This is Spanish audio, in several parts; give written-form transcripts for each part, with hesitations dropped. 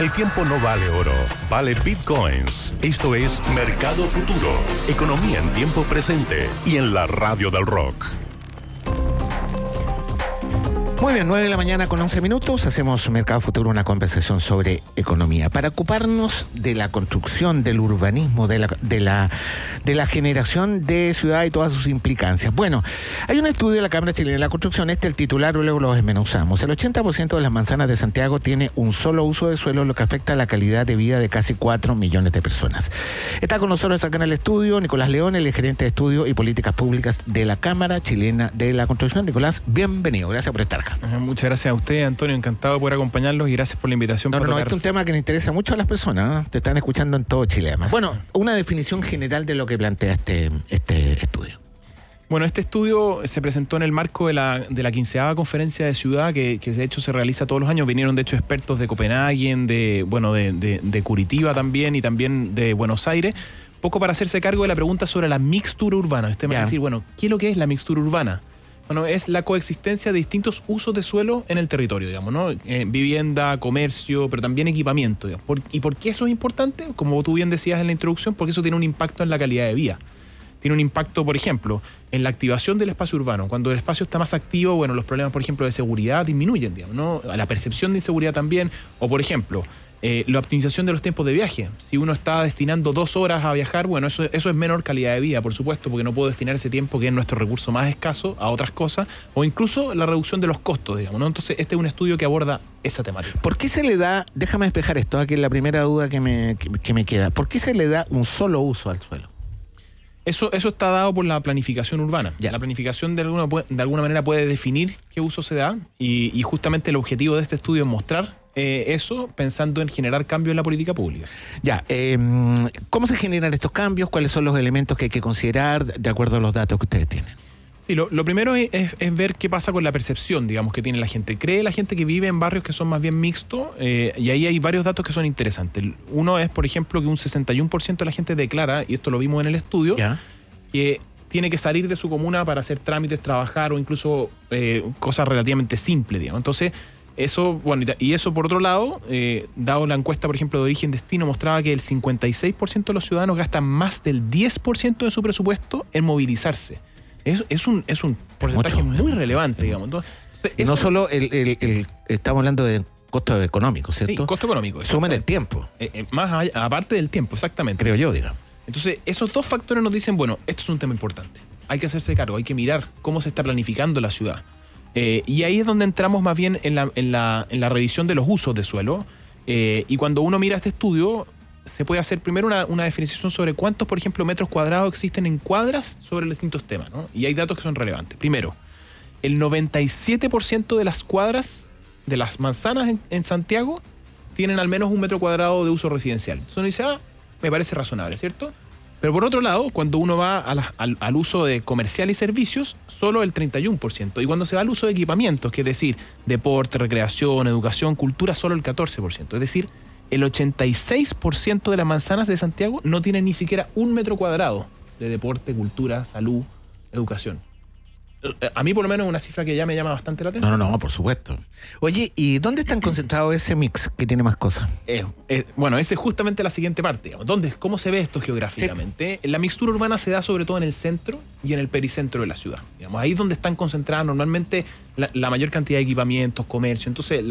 El tiempo no vale oro, vale bitcoins. Esto es Mercado Futuro, economía en tiempo presente y en la radio del rock. Muy bien, 9 de la mañana con 11 minutos, hacemos Mercado Futuro, una conversación sobre economía. Para ocuparnos de la construcción, del urbanismo, de la generación de ciudad y todas sus implicancias. Bueno, hay un estudio de la Cámara Chilena de la Construcción, el titular, luego lo desmenuzamos. El 80% de las manzanas de Santiago tiene un solo uso de suelo, lo que afecta a la calidad de vida de casi 4 millones de personas. Está con nosotros acá en el estudio Nicolás León, el gerente de Estudio y Políticas Públicas de la Cámara Chilena de la Construcción. Nicolás, bienvenido, gracias por estar acá. Muchas gracias a usted, Antonio, encantado de poder acompañarlos y gracias por la invitación. No, este es un tema que le interesa mucho a las personas, ¿eh? Te están escuchando en todo Chile, además. Bueno, una definición general de lo que plantea este estudio. Bueno, este estudio se presentó en el marco de la 15ª conferencia de ciudad que de hecho se realiza todos los años. Vinieron de hecho expertos de Copenhague, de Curitiba también y también de Buenos Aires, poco para hacerse cargo de la pregunta sobre la mixtura urbana. Usted me va a decir, bueno, ¿qué es lo que es la mixtura urbana? Bueno, es la coexistencia de distintos usos de suelo en el territorio, digamos, ¿no? Vivienda, comercio, pero también equipamiento, digamos. ¿Y por qué eso es importante? Como tú bien decías en la introducción, porque eso tiene un impacto en la calidad de vida. Tiene un impacto, por ejemplo, en la activación del espacio urbano. Cuando el espacio está más activo, bueno, los problemas, por ejemplo, de seguridad disminuyen, digamos, ¿no? La percepción de inseguridad también. O, por ejemplo, la optimización de los tiempos de viaje. Si uno está destinando 2 horas a viajar, bueno, eso es menor calidad de vida, por supuesto, porque no puedo destinar ese tiempo, que es nuestro recurso más escaso, a otras cosas, o incluso la reducción de los costos, digamos, ¿no? Entonces, este es un estudio que aborda esa temática. ¿Por qué se le da, déjame despejar esto, aquí es la primera duda que me queda, ¿por qué se le da un solo uso al suelo? Eso está dado por la planificación urbana. La planificación de alguna manera puede definir qué uso se da y justamente el objetivo de este estudio es mostrar eso pensando en generar cambios en la política pública. ¿Cómo se generan estos cambios? ¿Cuáles son los elementos que hay que considerar de acuerdo a los datos que ustedes tienen? Sí, lo primero es ver qué pasa con la percepción, digamos, que tiene la gente. ¿Cree la gente que vive en barrios que son más bien mixtos? Y ahí hay varios datos que son interesantes. Uno es, por ejemplo, que un 61% de la gente declara, y esto lo vimos en el estudio, que tiene que salir de su comuna para hacer trámites, trabajar o incluso cosas relativamente simples, digamos. Entonces, eso, bueno, y eso por otro lado, dado la encuesta, por ejemplo, de origen-destino, mostraba que el 56% de los ciudadanos gastan más del 10% de su presupuesto en movilizarse. Es un porcentaje muy relevante, digamos. Entonces, no solo estamos hablando de costo económico, ¿cierto? Sí, costo económico. Suman el tiempo. Más allá, aparte del tiempo, exactamente. Creo yo, digamos. Entonces, esos dos factores nos dicen, bueno, esto es un tema importante. Hay que hacerse cargo, hay que mirar cómo se está planificando la ciudad. Y ahí es donde entramos más bien en la revisión de los usos de suelo. Y cuando uno mira este estudio, se puede hacer primero una definición sobre cuántos, por ejemplo, metros cuadrados existen en cuadras sobre los distintos temas, ¿no? Y hay datos que son relevantes. Primero, el 97% de las cuadras de las manzanas en Santiago tienen al menos 1 metro cuadrado de uso residencial. Entonces uno dice, me parece razonable, ¿cierto? Pero por otro lado, cuando uno va al uso de comercial y servicios, solo el 31%. Y cuando se va al uso de equipamientos, que es decir, deporte, recreación, educación, cultura, solo el 14%. Es decir, el 86% de las manzanas de Santiago no tienen ni siquiera 1 metro cuadrado de deporte, cultura, salud, educación. A mí por lo menos es una cifra que ya me llama bastante la atención. No, por supuesto. Oye, ¿y dónde están concentrados ese mix que tiene más cosas? Bueno, esa es justamente la siguiente parte, digamos. ¿Cómo se ve esto geográficamente? Sí. La mixtura urbana se da sobre todo en el centro y en el pericentro de la ciudad. Digamos, ahí es donde están concentradas normalmente la mayor cantidad de equipamientos, comercio. Entonces,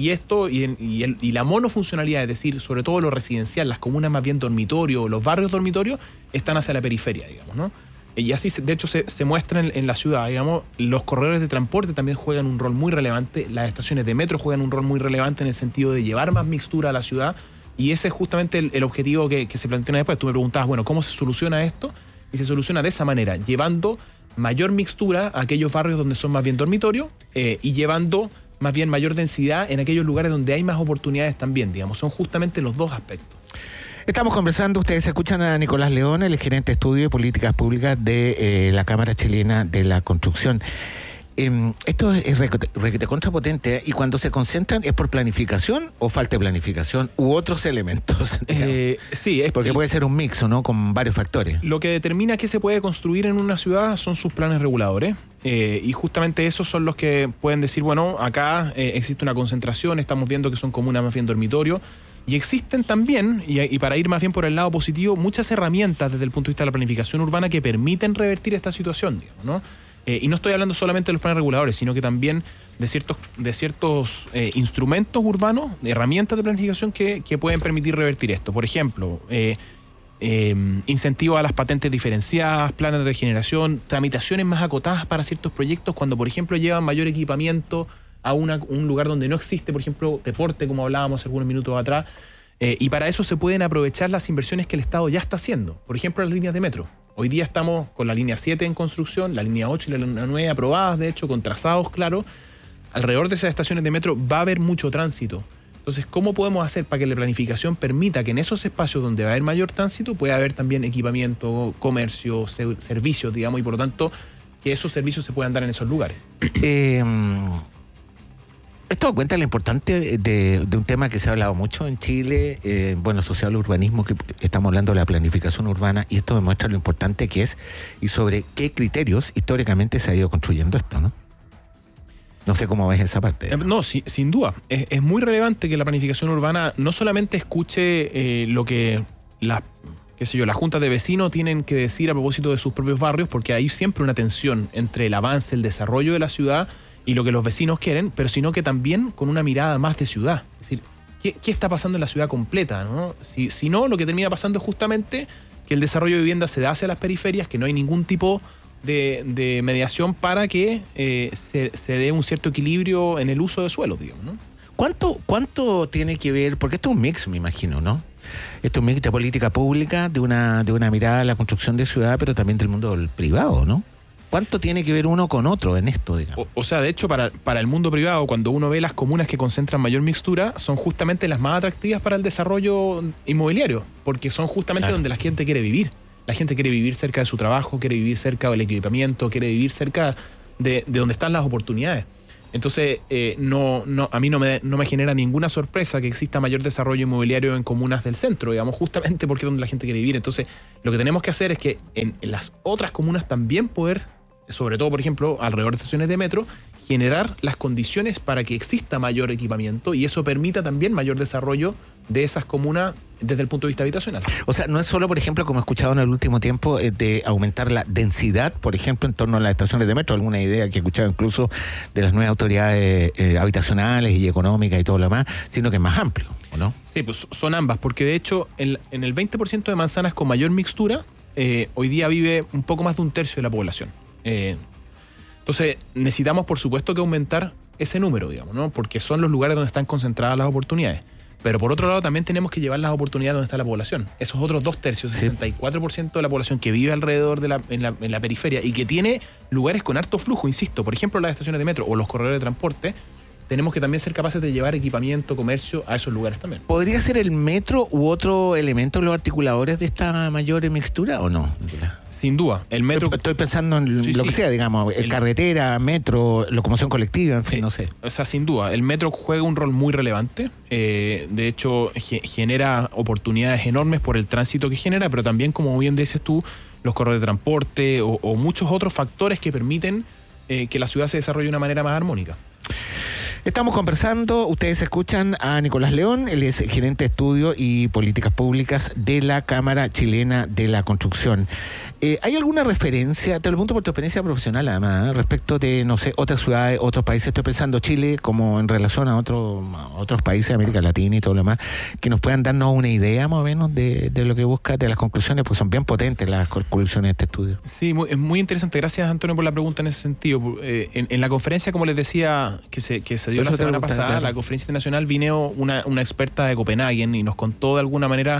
y la monofuncionalidad, es decir, sobre todo lo residencial, las comunas más bien dormitorio, los barrios dormitorios, están hacia la periferia, digamos, ¿no? Y así, de hecho, se muestra en la ciudad, digamos. Los corredores de transporte también juegan un rol muy relevante. Las estaciones de metro juegan un rol muy relevante en el sentido de llevar más mixtura a la ciudad. Y ese es justamente el objetivo que se plantea después. Tú me preguntabas, bueno, ¿cómo se soluciona esto? Y se soluciona de esa manera, llevando mayor mixtura a aquellos barrios donde son más bien dormitorios y llevando más bien mayor densidad en aquellos lugares donde hay más oportunidades también, digamos. Son justamente los dos aspectos. Estamos conversando, ustedes escuchan a Nicolás León, el gerente de Estudio y Políticas Públicas de la Cámara Chilena de la Construcción. Esto es requete contrapotente, y cuando se concentran, ¿es por planificación o falta de planificación u otros elementos? Sí, es porque puede ser un mix, ¿no? Con varios factores. Lo que determina qué se puede construir en una ciudad son sus planes reguladores, y justamente esos son los que pueden decir, bueno, acá existe una concentración, estamos viendo que son comunas más bien dormitorio, Y existen también, y para ir más bien por el lado positivo, muchas herramientas desde el punto de vista de la planificación urbana que permiten revertir esta situación, digamos, ¿no? Y no estoy hablando solamente de los planes reguladores, sino que también de ciertos instrumentos urbanos, herramientas de planificación que pueden permitir revertir esto. Por ejemplo, incentivos a las patentes diferenciadas, planes de regeneración, tramitaciones más acotadas para ciertos proyectos cuando, por ejemplo, llevan mayor equipamiento a un lugar donde no existe, por ejemplo, deporte, como hablábamos algunos minutos atrás, y para eso se pueden aprovechar las inversiones que el Estado ya está haciendo. Por ejemplo, las líneas de metro. Hoy día estamos con la línea 7 en construcción, la línea 8 y la línea 9 aprobadas, de hecho, con trazados claros. Alrededor de esas estaciones de metro va a haber mucho tránsito. Entonces, ¿cómo podemos hacer para que la planificación permita que en esos espacios donde va a haber mayor tránsito pueda haber también equipamiento, comercio, servicios, digamos, y por lo tanto que esos servicios se puedan dar en esos lugares? Esto da cuenta de lo importante de un tema que se ha hablado mucho en Chile, social urbanismo, que estamos hablando de la planificación urbana, y esto demuestra lo importante que es y sobre qué criterios históricamente se ha ido construyendo esto, ¿no? No sé cómo ves esa parte. No, sin duda. Es muy relevante que la planificación urbana no solamente escuche lo que las juntas de vecinos tienen que decir a propósito de sus propios barrios, porque hay siempre una tensión entre el avance, el desarrollo de la ciudad y lo que los vecinos quieren, pero sino que también con una mirada más de ciudad. Es decir, ¿qué está pasando en la ciudad completa, ¿no? Si no, lo que termina pasando es justamente que el desarrollo de vivienda se da hacia las periferias, que no hay ningún tipo de mediación para que se dé un cierto equilibrio en el uso de suelo, digamos, ¿no? ¿Cuánto tiene que ver? Porque esto es un mix, me imagino, ¿no? Esto es un mix de política pública, de una mirada a la construcción de ciudad, pero también del mundo privado, ¿no? ¿Cuánto tiene que ver uno con otro en esto, digamos? O sea, de hecho, para el mundo privado, cuando uno ve las comunas que concentran mayor mixtura, son justamente las más atractivas para el desarrollo inmobiliario, porque son justamente donde la gente quiere vivir. La gente quiere vivir cerca de su trabajo, quiere vivir cerca del equipamiento, quiere vivir cerca de donde están las oportunidades. Entonces, a mí no me genera ninguna sorpresa que exista mayor desarrollo inmobiliario en comunas del centro, digamos, justamente porque es donde la gente quiere vivir. Entonces, lo que tenemos que hacer es que en las otras comunas también poder, sobre todo, por ejemplo, alrededor de estaciones de metro, generar las condiciones para que exista mayor equipamiento y eso permita también mayor desarrollo de esas comunas desde el punto de vista habitacional. O sea, no es solo, por ejemplo, como he escuchado en el último tiempo, de aumentar la densidad, por ejemplo, en torno a las estaciones de metro, alguna idea que he escuchado incluso de las nuevas autoridades habitacionales y económicas y todo lo demás, sino que es más amplio, ¿o no? Sí, pues son ambas, porque de hecho en el 20% de manzanas con mayor mixtura, hoy día vive un poco más de un tercio de la población. Entonces, necesitamos, por supuesto, que aumentar ese número, digamos, ¿no? Porque son los lugares donde están concentradas las oportunidades. Pero por otro lado, también tenemos que llevar las oportunidades donde está la población. Esos otros 2 tercios, 64% de la población que vive alrededor en la periferia y que tiene lugares con harto flujo, insisto, por ejemplo, las estaciones de metro o los corredores de transporte, tenemos que también ser capaces de llevar equipamiento, comercio a esos lugares también. ¿Podría ser el metro u otro elemento los articuladores de esta mayor mixtura o no? Sin duda, el metro... Estoy pensando en lo que sea, digamos, carretera, metro, locomoción colectiva, en fin, no sé. O sea, sin duda, el metro juega un rol muy relevante. De hecho, genera oportunidades enormes por el tránsito que genera, pero también, como bien dices tú, los corredores de transporte o muchos otros factores que permiten que la ciudad se desarrolle de una manera más armónica. Estamos conversando, ustedes escuchan a Nicolás León, él es gerente de estudio y políticas públicas de la Cámara Chilena de la Construcción. ¿Hay alguna referencia, te lo pregunto por tu experiencia profesional además, respecto de, no sé, otras ciudades, otros países? Estoy pensando Chile como en relación a otros países de América Latina y todo lo demás, que nos puedan darnos una idea más o menos de lo que busca, de las conclusiones, porque son bien potentes las conclusiones de este estudio. Sí, es muy interesante. Gracias, Antonio, por la pregunta en ese sentido. En la conferencia, como les decía, que se dio la semana pasada, claro, la conferencia internacional, vino una experta de Copenhague y nos contó de alguna manera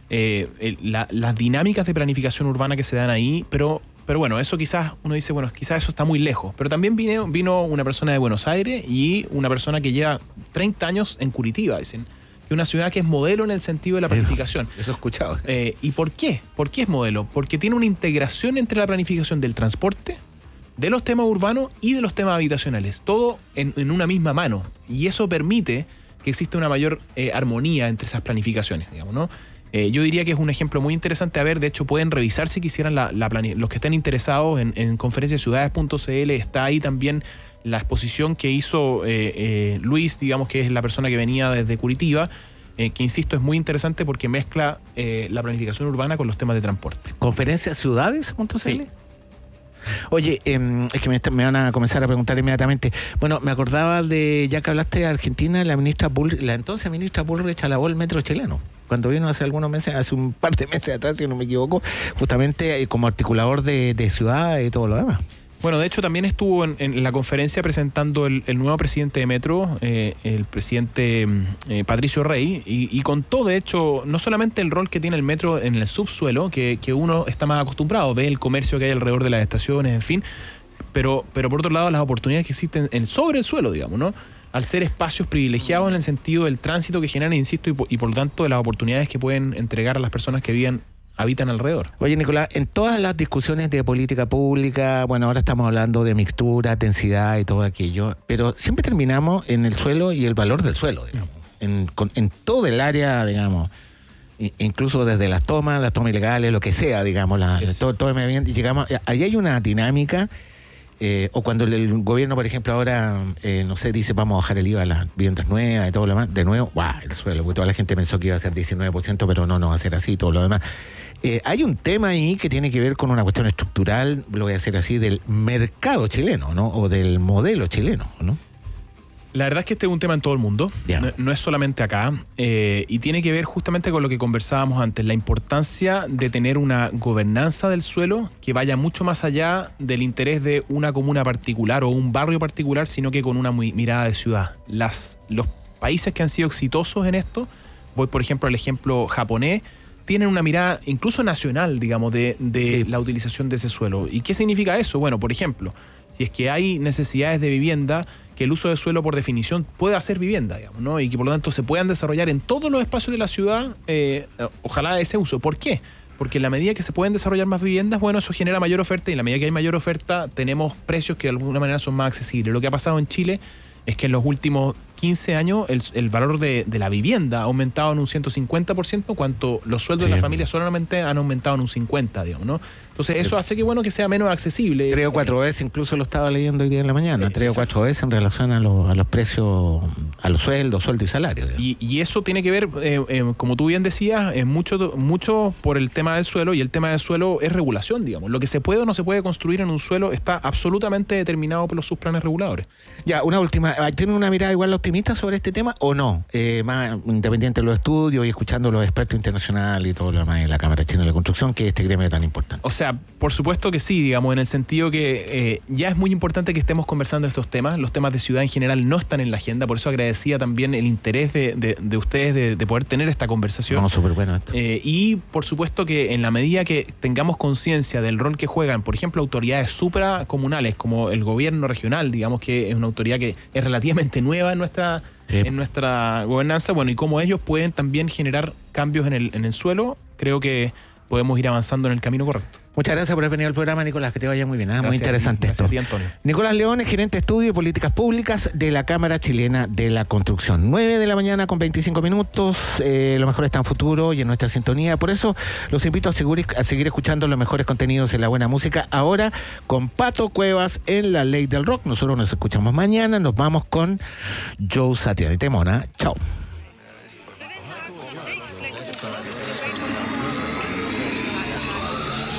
las dinámicas de planificación urbana que se dan ahí, pero bueno, eso quizás uno dice, bueno, quizás eso está muy lejos. Pero también vino una persona de Buenos Aires y una persona que lleva 30 años en Curitiba, dicen, que es una ciudad que es modelo en el sentido de la planificación. Eso he escuchado. ¿Y por qué? ¿Por qué es modelo? Porque tiene una integración entre la planificación del transporte, de los temas urbanos y de los temas habitacionales, todo en una misma mano, y eso permite que exista una mayor armonía entre esas planificaciones, digamos, ¿no? Yo diría que es un ejemplo muy interesante a ver. De hecho, pueden revisar si quisieran los que estén interesados en conferenciaciudades.cl. Está ahí también la exposición que hizo Luis, digamos, que es la persona que venía desde Curitiba, que insisto, es muy interesante porque mezcla la planificación urbana con los temas de transporte. ¿Conferencia Ciudades.cl? Sí. Oye, es que me van a comenzar a preguntar inmediatamente. Bueno, me acordaba de, ya que hablaste de Argentina, la entonces ministra Bullrich alabó el metro chileno. Cuando vino hace un par de meses atrás, si no me equivoco, justamente como articulador de ciudad y todo lo demás. Bueno, de hecho también estuvo en la conferencia presentando el nuevo presidente de Metro, el presidente Patricio Rey, y contó de hecho no solamente el rol que tiene el Metro en el subsuelo, que uno está más acostumbrado, ve el comercio que hay alrededor de las estaciones, en fin, pero por otro lado las oportunidades que existen sobre el suelo, digamos, ¿no? Al ser espacios privilegiados en el sentido del tránsito que generan, insisto, y por lo tanto de las oportunidades que pueden entregar a las personas que habitan alrededor. Oye, Nicolás, en todas las discusiones de política pública, bueno, ahora estamos hablando de mixtura, densidad y todo aquello, pero siempre terminamos en el suelo y el valor del suelo, digamos, en todo el área, digamos, incluso desde las tomas ilegales, lo que sea, digamos, todo el medio ambiente, y llegamos, ahí hay una dinámica, o cuando el gobierno, por ejemplo, ahora, no sé, dice vamos a bajar el IVA a las viviendas nuevas y todo lo demás, de nuevo, el suelo, porque toda la gente pensó que iba a ser 19%, pero no va a ser así, todo lo demás. Hay un tema ahí que tiene que ver con una cuestión estructural, lo voy a decir así, del mercado chileno, ¿no? O del modelo chileno, ¿no? La verdad es que este es un tema en todo el mundo, no es solamente acá, y tiene que ver justamente con lo que conversábamos antes, la importancia de tener una gobernanza del suelo que vaya mucho más allá del interés de una comuna particular o un barrio particular, sino que con una mirada de ciudad. Los países que han sido exitosos en esto, voy por ejemplo al ejemplo japonés, tienen una mirada incluso nacional, digamos, de la utilización de ese suelo. ¿Y qué significa eso? Bueno, por ejemplo, si es que hay necesidades de vivienda, que el uso de suelo por definición pueda ser vivienda, digamos, ¿no? Y que por lo tanto se puedan desarrollar en todos los espacios de la ciudad, ojalá ese uso. ¿Por qué? Porque en la medida que se pueden desarrollar más viviendas, bueno, eso genera mayor oferta, y en la medida que hay mayor oferta tenemos precios que de alguna manera son más accesibles. Lo que ha pasado en Chile es que en los últimos 15 años el valor de la vivienda ha aumentado en un 150%, cuanto los sueldos de la familia solamente han aumentado en un 50%, digamos, ¿no? Entonces eso hace que sea menos accesible. 3 o 4 veces, incluso lo estaba leyendo hoy día en la mañana, 3 o 4 veces en relación a los precios, a los sueldos y salarios. Y eso tiene que ver, como tú bien decías, mucho por el tema del suelo, y el tema del suelo es regulación, digamos. Lo que se puede o no se puede construir en un suelo está absolutamente determinado por los subplanes reguladores. Ya, una última, ¿tiene una mirada igual optimista sobre este tema o no? Más independiente de los estudios y escuchando a los expertos internacionales y todo lo demás de la Cámara Chilena de la Construcción, que este gremio es tan importante. O sea, por supuesto que sí, digamos, en el sentido que ya es muy importante que estemos conversando estos temas. Los temas de ciudad en general no están en la agenda, por eso agradecía también el interés de ustedes de poder tener esta conversación. No, súper bueno esto. Y por supuesto que en la medida que tengamos conciencia del rol que juegan, por ejemplo, autoridades supracomunales como el gobierno regional, digamos que es una autoridad que es relativamente nueva en nuestra gobernanza, bueno, y cómo ellos pueden también generar cambios en el suelo, creo que podemos ir avanzando en el camino correcto. Muchas gracias por haber venido al programa, Nicolás, que te vaya muy bien. Muy interesante esto. Gracias a ti, Antonio. Nicolás León es gerente de estudio y políticas públicas de la Cámara Chilena de la Construcción. 9 de la mañana con 25 minutos. Lo mejor está en futuro y en nuestra sintonía. Por eso los invito a seguir escuchando los mejores contenidos en la buena música. Ahora con Pato Cuevas en La Ley del Rock. Nosotros nos escuchamos mañana. Nos vamos con Joe Satriani. Temona. Chao.